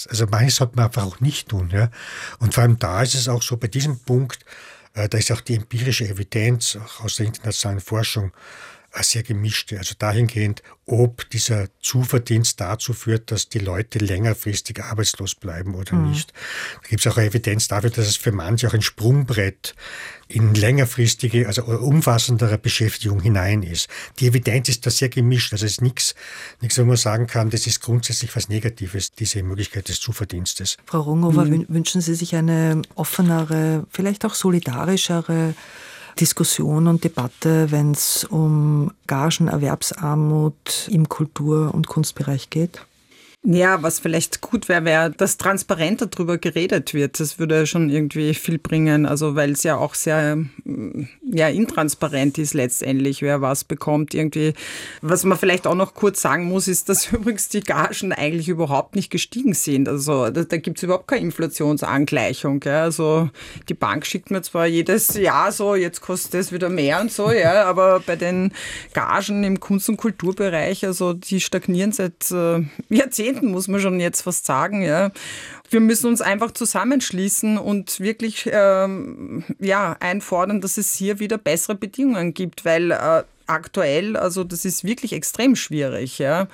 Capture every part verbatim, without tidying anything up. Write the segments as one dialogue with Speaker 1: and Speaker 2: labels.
Speaker 1: manches. Also manches sollte man einfach auch nicht tun. Ja. Und vor allem da ist es auch so, bei diesem Punkt, äh, da ist auch die empirische Evidenz auch aus der internationalen Forschung äh, sehr gemischt. Also dahingehend, ob dieser Zuverdienst dazu führt, dass die Leute längerfristig arbeitslos bleiben oder mhm. nicht. Da gibt es auch Evidenz dafür, dass es für manche auch ein Sprungbrett in längerfristige, also umfassendere Beschäftigung hinein ist. Die Evidenz ist da sehr gemischt. Also es ist nichts, nichts, wo man sagen kann, das ist grundsätzlich was Negatives, diese Möglichkeit des Zuverdienstes.
Speaker 2: Frau Runghofer, mhm. wünschen Sie sich eine offenere, vielleicht auch solidarischere Diskussion und Debatte, wenn es um Gagenerwerbsarmut im Kultur- und Kunstbereich geht?
Speaker 3: Ja, was vielleicht gut wäre, wäre, dass transparenter darüber geredet wird. Das würde schon irgendwie viel bringen, also weil es ja auch sehr ja, intransparent ist letztendlich, wer was bekommt irgendwie. Was man vielleicht auch noch kurz sagen muss, ist, dass übrigens die Gagen eigentlich überhaupt nicht gestiegen sind. Also da, da gibt es überhaupt keine Inflationsangleichung. Ja. Also die Bank schickt mir zwar jedes Jahr so, jetzt kostet es wieder mehr und so, ja, aber bei den Gagen im Kunst- und Kulturbereich, also die stagnieren seit äh, Jahrzehnten, muss man schon jetzt fast sagen. Ja. Wir müssen uns einfach zusammenschließen und wirklich ähm, ja, einfordern, dass es hier wieder bessere Bedingungen gibt, weil äh, aktuell, also das ist wirklich extrem schwierig. Ja.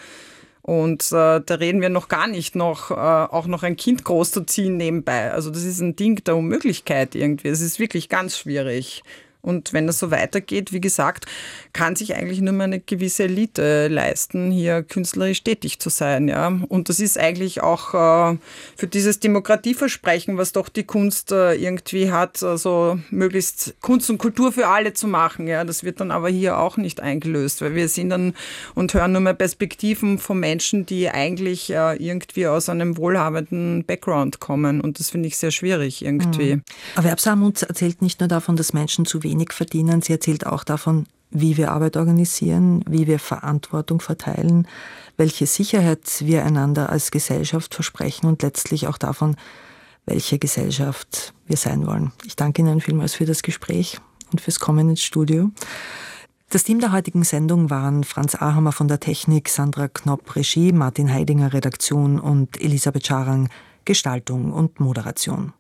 Speaker 3: Und äh, da reden wir noch gar nicht noch, äh, auch noch ein Kind großzuziehen nebenbei. Also das ist ein Ding der Unmöglichkeit irgendwie. Es ist wirklich ganz schwierig. Und wenn das so weitergeht, wie gesagt, kann sich eigentlich nur mal eine gewisse Elite leisten, hier künstlerisch tätig zu sein. Ja. Und das ist eigentlich auch äh, für dieses Demokratieversprechen, was doch die Kunst äh, irgendwie hat, also möglichst Kunst und Kultur für alle zu machen. Ja. Das wird dann aber hier auch nicht eingelöst, weil wir sehen dann und hören nur mal Perspektiven von Menschen, die eigentlich äh, irgendwie aus einem wohlhabenden Background kommen. Und das finde ich sehr schwierig irgendwie.
Speaker 2: Mhm. Erwerbsarmut erzählt nicht nur davon, dass Menschen zu wenig wenig verdienen. Sie erzählt auch davon, wie wir Arbeit organisieren, wie wir Verantwortung verteilen, welche Sicherheit wir einander als Gesellschaft versprechen und letztlich auch davon, welche Gesellschaft wir sein wollen. Ich danke Ihnen vielmals für das Gespräch und fürs Kommen ins Studio. Das Team der heutigen Sendung waren Franz Ahammer von der Technik, Sandra Knopp Regie, Martin Heidinger Redaktion und Elisabeth Scharang Gestaltung und Moderation.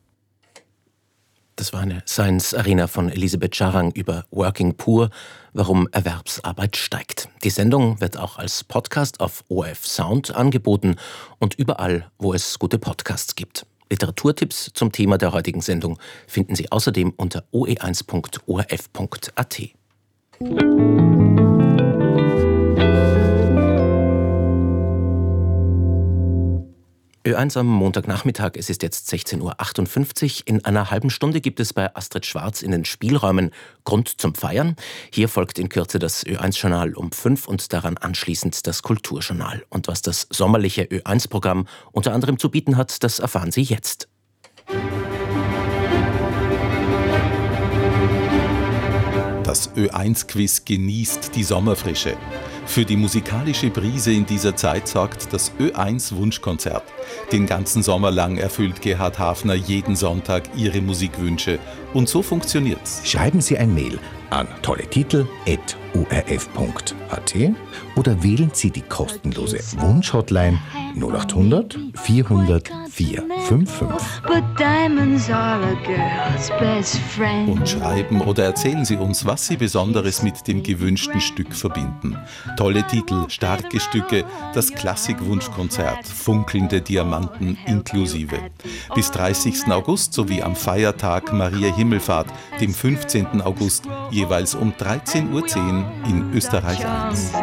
Speaker 4: Das war eine Science Arena von Elisabeth Scharang über Working Poor, warum Erwerbsarbeit steigt. Die Sendung wird auch als Podcast auf O R F Sound angeboten und überall, wo es gute Podcasts gibt. Literaturtipps zum Thema der heutigen Sendung finden Sie außerdem unter o e eins punkt o r f punkt a t. Ö eins am Montagnachmittag, es ist jetzt sechzehn Uhr achtundfünfzig. In einer halben Stunde gibt es bei Astrid Schwarz in den Spielräumen Grund zum Feiern. Hier folgt in Kürze das Ö eins Journal um fünf und daran anschließend das Kulturjournal. Und was das sommerliche Ö eins Programm unter anderem zu bieten hat, das erfahren Sie jetzt.
Speaker 5: Das Ö eins Quiz genießt die Sommerfrische. Für die musikalische Brise in dieser Zeit sorgt das Ö eins Wunschkonzert. Den ganzen Sommer lang erfüllt Gerhard Hafner jeden Sonntag Ihre Musikwünsche. Und so funktioniert's.
Speaker 6: Schreiben Sie ein Mail an tolletitel at o r f punkt a t oder wählen Sie die kostenlose Wunschhotline null acht hundert vierhundert vierhundertfünfundfünfzig.
Speaker 5: Und schreiben oder erzählen Sie uns, was Sie Besonderes mit dem gewünschten Stück verbinden. Tolle Titel, starke Stücke, das Klassik-Wunschkonzert, funkelnde Diamanten inklusive. Bis dreißigsten August sowie am Feiertag Maria Himmelfahrt, dem fünfzehnten August, jeweils um dreizehn Uhr zehn in Österreich eins.